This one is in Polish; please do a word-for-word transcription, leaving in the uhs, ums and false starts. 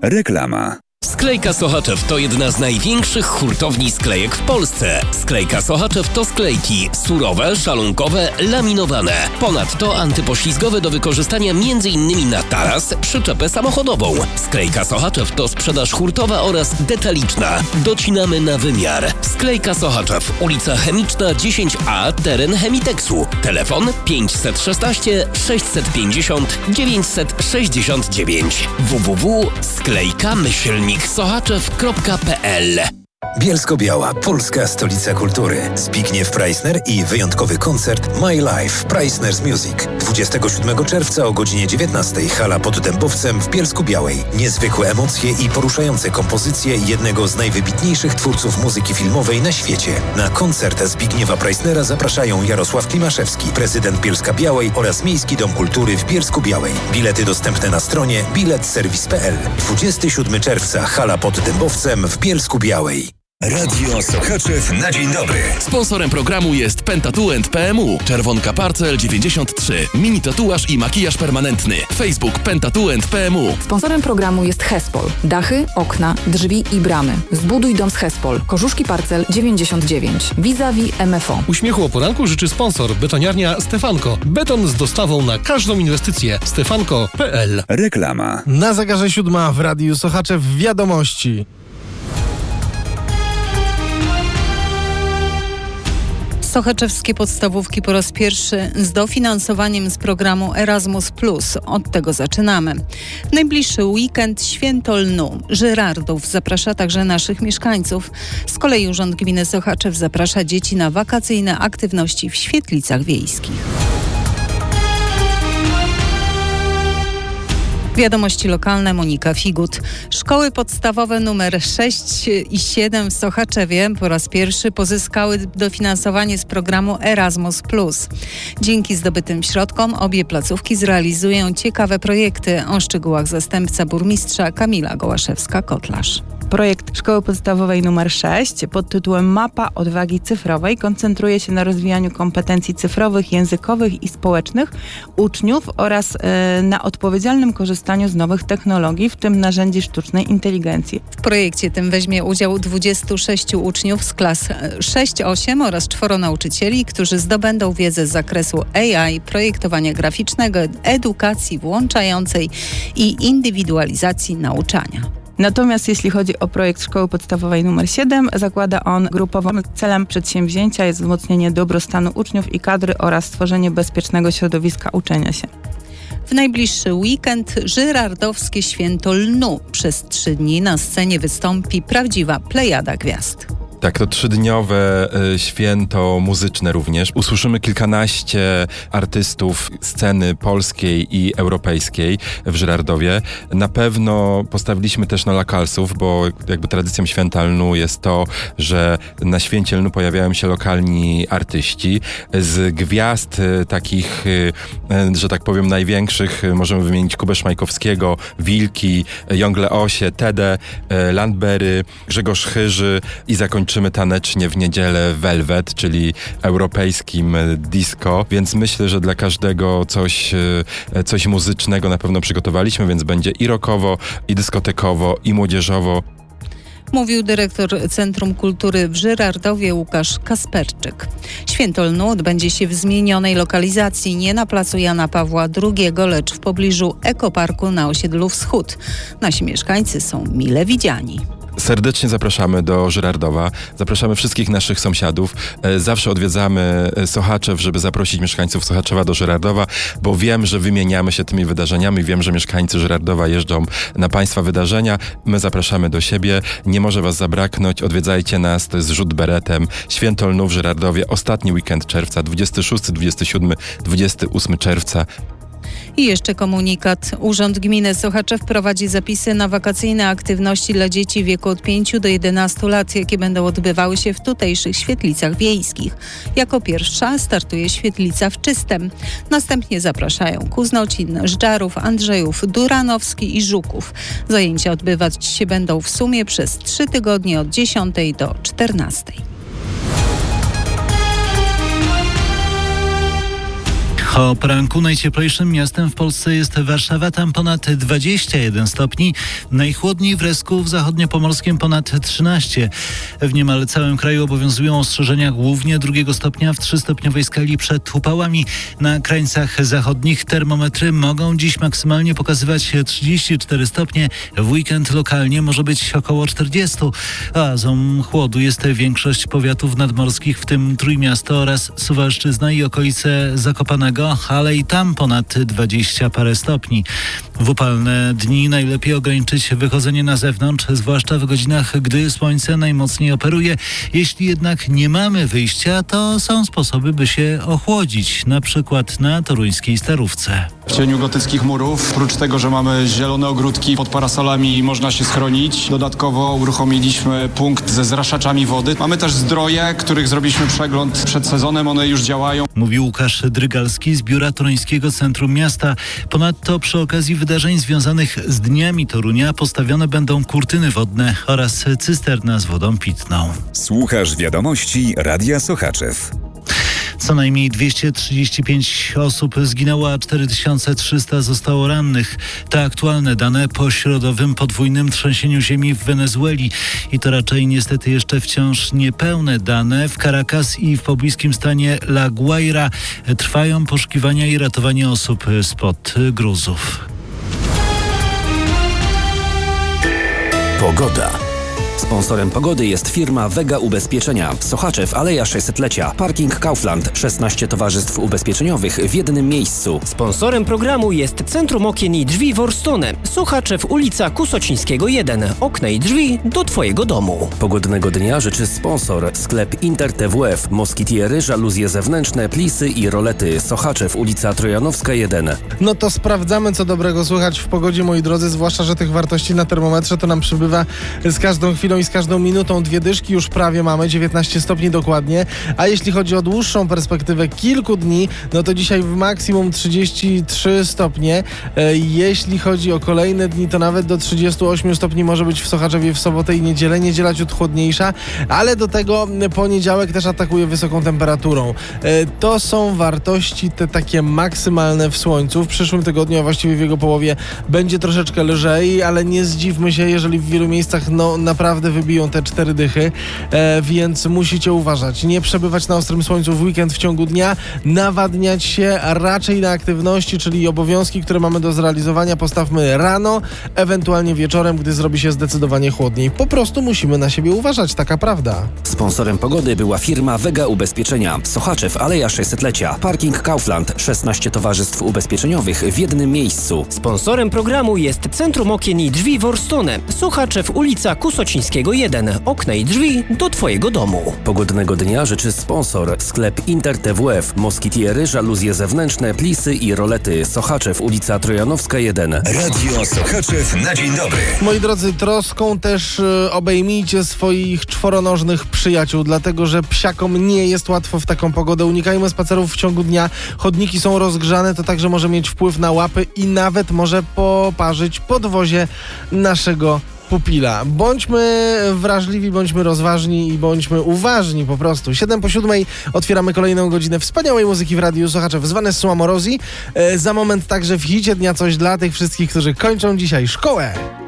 Reklama. Sklejka Sochaczew to jedna z największych hurtowni sklejek w Polsce. Sklejka Sochaczew to sklejki surowe, szalunkowe, laminowane. Ponadto antypoślizgowe do wykorzystania m.in. na taras, przyczepę samochodową. Sklejka Sochaczew to sprzedaż hurtowa oraz detaliczna. Docinamy na wymiar. Sklejka Sochaczew, ulica Chemiczna dziesięć A, teren Chemiteksu. Telefon pięć jeden sześć sześć pięć zero dziewięć sześć dziewięć. w w w kropka sklejka myślnik sochaczew kropka p l. Bielsko-Biała, polska stolica kultury. Zbigniew Preissner i wyjątkowy koncert My Life Preissner's Music. dwudziestego siódmego czerwca o godzinie dziewiętnastej hala pod Dębowcem w Bielsku-Białej. Niezwykłe emocje i poruszające kompozycje jednego z najwybitniejszych twórców muzyki filmowej na świecie. Na koncert Zbigniewa Preissnera zapraszają Jarosław Klimaszewski, prezydent Bielska-Białej oraz Miejski Dom Kultury w Bielsku-Białej. Bilety dostępne na stronie bilet serwis kropka p l. dwudziestego siódmego czerwca hala pod Dębowcem w Bielsku-Białej. Radio Sochaczew na dzień dobry. Sponsorem programu jest Pentatuent P M U. Czerwonka Parcel dziewięćdziesiąt trzy. Mini tatuaż i makijaż permanentny. Facebook Pentatuent P M U. Sponsorem programu jest Hespol. Dachy, okna, drzwi i bramy. Zbuduj dom z Hespol. Korzuszki Parcel dziewięćdziesiąt dziewięć. Vis-a-vis M F O. Uśmiechu o poranku życzy sponsor. Betoniarnia Stefanko. Beton z dostawą na każdą inwestycję. stefanko kropka p l. Reklama. Na zegarze siódma w Radiu Sochaczew wiadomości. Sochaczewskie podstawówki po raz pierwszy z dofinansowaniem z programu Erasmus plus. Od tego zaczynamy. W najbliższy weekend Święto Lnu. Żyrardów zaprasza także naszych mieszkańców. Z kolei Urząd Gminy Sochaczew zaprasza dzieci na wakacyjne aktywności w świetlicach wiejskich. Wiadomości lokalne, Monika Figut. Szkoły podstawowe numer sześć i siedem w Sochaczewie po raz pierwszy pozyskały dofinansowanie z programu Erasmus plus. Dzięki zdobytym środkom obie placówki zrealizują ciekawe projekty. O szczegółach zastępca burmistrza Kamila Gołaszewska-Kotlarz. Projekt Szkoły Podstawowej nr sześć pod tytułem Mapa Odwagi Cyfrowej koncentruje się na rozwijaniu kompetencji cyfrowych, językowych i społecznych uczniów oraz yy, na odpowiedzialnym korzystaniu z nowych technologii, w tym narzędzi sztucznej inteligencji. W projekcie tym weźmie udział dwudziestu sześciu uczniów z klas sześć osiem oraz czworo nauczycieli, którzy zdobędą wiedzę z zakresu A I, projektowania graficznego, edukacji włączającej i indywidualizacji nauczania. Natomiast jeśli chodzi o projekt Szkoły Podstawowej nr siedem, zakłada on grupowym celem przedsięwzięcia jest wzmocnienie dobrostanu uczniów i kadry oraz stworzenie bezpiecznego środowiska uczenia się. W najbliższy weekend Żyrardowskie Święto Lnu. Przez trzy dni na scenie wystąpi prawdziwa plejada gwiazd. Tak, to trzydniowe y, święto muzyczne również. Usłyszymy kilkanaście artystów sceny polskiej i europejskiej w Żyrardowie. Na pewno postawiliśmy też na lokalsów, bo jakby tradycją święta Lnu jest to, że na święcie Lnu pojawiają się lokalni artyści. Z gwiazd y, takich, y, y, że tak powiem, największych y, możemy wymienić Kubę Szmajkowskiego, Wilki, Jąg Leosie, Tedę, y, Landberry, Grzegorz Chyży i zakończymy tanecznie w niedzielę Velvet, czyli europejskim disco, więc myślę, że dla każdego coś, coś muzycznego na pewno przygotowaliśmy, więc będzie i rockowo, i dyskotekowo, i młodzieżowo. Mówił dyrektor Centrum Kultury w Żyrardowie Łukasz Kasperczyk. Święto Lnu odbędzie się w zmienionej lokalizacji, nie na placu Jana Pawła drugiego, lecz w pobliżu Ekoparku na osiedlu Wschód. Nasi mieszkańcy są mile widziani. Serdecznie zapraszamy do Żyrardowa. Zapraszamy wszystkich naszych sąsiadów. Zawsze odwiedzamy Sochaczew, żeby zaprosić mieszkańców Sochaczewa do Żyrardowa, bo wiem, że wymieniamy się tymi wydarzeniami. Wiem, że mieszkańcy Żyrardowa jeżdżą na państwa wydarzenia. My zapraszamy do siebie. Nie może was zabraknąć. Odwiedzajcie nas. To jest rzut beretem. Święto Lnu w Żyrardowie. Ostatni weekend czerwca. dwudziestego szóstego, dwudziestego siódmego, dwudziestego ósmego czerwca. I jeszcze komunikat. Urząd Gminy Sochaczew prowadzi zapisy na wakacyjne aktywności dla dzieci w wieku od pięciu do jedenastu lat, jakie będą odbywały się w tutejszych świetlicach wiejskich. Jako pierwsza startuje świetlica w Czystym. Następnie zapraszają Kuznocin, Żdżarów, Andrzejów, Duranowski i Żuków. Zajęcia odbywać się będą w sumie przez trzy tygodnie od dziesiątej do czternastej. O poranku najcieplejszym miastem w Polsce jest Warszawa, tam ponad dwadzieścia jeden stopni. Najchłodniej w Resku, w zachodniopomorskim ponad trzynaście. W niemal całym kraju obowiązują ostrzeżenia głównie drugiego stopnia w trzystopniowej skali przed upałami. Na krańcach zachodnich termometry mogą dziś maksymalnie pokazywać trzydzieści cztery stopnie. W weekend lokalnie może być około czterdzieści. Oazą chłodu jest większość powiatów nadmorskich, w tym Trójmiasto oraz Suwalszczyzna i okolice Zakopanego, ale i tam ponad dwadzieścia parę stopni. W upalne dni najlepiej ograniczyć wychodzenie na zewnątrz, zwłaszcza w godzinach, gdy słońce najmocniej operuje. Jeśli jednak nie mamy wyjścia, to są sposoby, by się ochłodzić, na przykład na toruńskiej Starówce. W cieniu gotyckich murów, oprócz tego, że mamy zielone ogródki pod parasolami i można się schronić, dodatkowo uruchomiliśmy punkt ze zraszaczami wody. Mamy też zdroje, których zrobiliśmy przegląd przed sezonem, one już działają. Mówił Łukasz Drygalski z Biura Toruńskiego Centrum Miasta. Ponadto przy okazji wydarzeń związanych z Dniami Torunia postawione będą kurtyny wodne oraz cysterna z wodą pitną. Słuchasz wiadomości Radia Sochaczew. Co najmniej dwieście trzydzieści pięć osób zginęło, a cztery tysiące trzysta zostało rannych. To aktualne dane po środowym podwójnym trzęsieniu ziemi w Wenezueli. I to raczej niestety jeszcze wciąż niepełne dane. W Caracas i w pobliskim stanie La Guaira trwają poszukiwania i ratowanie osób spod gruzów. Pogoda. Sponsorem pogody jest firma Vega Ubezpieczenia. Sochaczew, Aleja sześćsetlecia. Parking Kaufland. szesnaście towarzystw ubezpieczeniowych w jednym miejscu. Sponsorem programu jest Centrum Okien i Drzwi Worstone. Sochaczew, ulica Kusocińskiego jeden. Okna i drzwi do Twojego domu. Pogodnego dnia życzy sponsor. Sklep Inter T W F. Moskitiery, żaluzje zewnętrzne, plisy i rolety. Sochaczew, ulica Trojanowska jeden. No to sprawdzamy, co dobrego słychać w pogodzie, moi drodzy, zwłaszcza, że tych wartości na termometrze to nam przybywa z każdą chwilą i z każdą minutą. Dwie dyszki już prawie mamy, dziewiętnaście stopni dokładnie. A jeśli chodzi o dłuższą perspektywę kilku dni, no to dzisiaj w maksimum trzydzieści trzy stopnie. E, jeśli chodzi o kolejne dni, to nawet do trzydzieści osiem stopni może być w Sochaczewie w sobotę i niedzielę. Niedziela ciut chłodniejsza, ale do tego poniedziałek też atakuje wysoką temperaturą. E, to są wartości te takie maksymalne w słońcu. W przyszłym tygodniu, a właściwie w jego połowie, będzie troszeczkę lżej, ale nie zdziwmy się, jeżeli w wielu miejscach no naprawdę wybiją te cztery dychy, e, więc musicie uważać. Nie przebywać na ostrym słońcu w weekend w ciągu dnia, nawadniać się raczej na aktywności, czyli obowiązki, które mamy do zrealizowania, postawmy rano, ewentualnie wieczorem, gdy zrobi się zdecydowanie chłodniej. Po prostu musimy na siebie uważać, taka prawda. Sponsorem pogody była firma Vega Ubezpieczenia. Sochaczew, Aleja sześćsetlecia. Parking Kaufland. szesnaście towarzystw ubezpieczeniowych w jednym miejscu. Sponsorem programu jest Centrum Okien i Drzwi Worstone. Sochaczew, ulica Kusocińskiego jeden. Okna i drzwi do Twojego domu. Pogodnego dnia życzy sponsor. Sklep Inter T W F. Moskitiery, żaluzje zewnętrzne, plisy i rolety. Sochaczew, ulica Trojanowska jeden. Radio Sochaczew na dzień dobry. Moi drodzy, troską też y, obejmijcie swoich czworonożnych przyjaciół, dlatego że psiakom nie jest łatwo w taką pogodę. Unikajmy spacerów w ciągu dnia. Chodniki są rozgrzane, to także może mieć wpływ na łapy i nawet może poparzyć podwozie naszego pupila. Bądźmy wrażliwi, bądźmy rozważni i bądźmy uważni po prostu. siedem po siódmej otwieramy kolejną godzinę wspaniałej muzyki w Radiu Sochaczew z Vanessą Amorosi. E, za moment także w hicie dnia coś dla tych wszystkich, którzy kończą dzisiaj szkołę.